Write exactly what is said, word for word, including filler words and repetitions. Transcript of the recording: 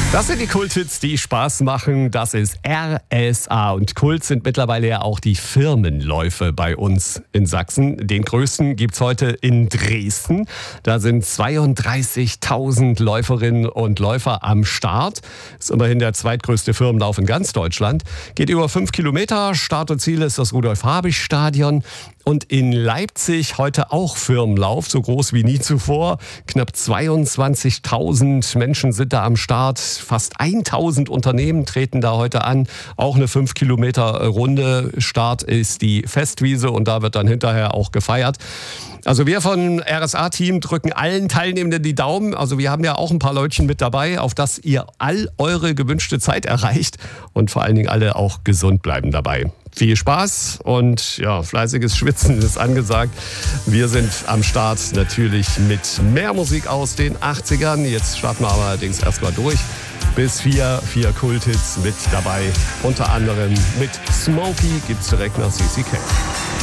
Das sind die Kulthits, die Spaß machen. Das ist R S A. Und Kult sind mittlerweile ja auch die Firmenläufe bei uns in Sachsen. Den größten gibt's heute in Dresden. Da sind zweiunddreißigtausend Läuferinnen und Läufer am Start. Ist immerhin der zweitgrößte Firmenlauf in ganz Deutschland. Geht über fünf Kilometer. Start und Ziel ist das Rudolf-Habich-Stadion. Und in Leipzig heute auch Firmenlauf, so groß wie nie zuvor. Knapp zweiundzwanzigtausend Menschen sind da am Start. Fast tausend Unternehmen treten da heute an. Auch eine fünf Kilometer Runde. Start ist die Festwiese und da wird dann hinterher auch gefeiert. Also wir von R S A-Team drücken allen Teilnehmenden die Daumen. Also wir haben ja auch ein paar Leutchen mit dabei, auf dass ihr all eure gewünschte Zeit erreicht und vor allen Dingen alle auch gesund bleiben dabei. Viel Spaß und ja, fleißiges Schwitzen ist angesagt. Wir sind am Start natürlich mit mehr Musik aus den achtzigern. Jetzt starten wir aber allerdings erstmal durch. Bis vier, vier Kulthits mit dabei. Unter anderem mit Smokey gibt's direkt nach C C K.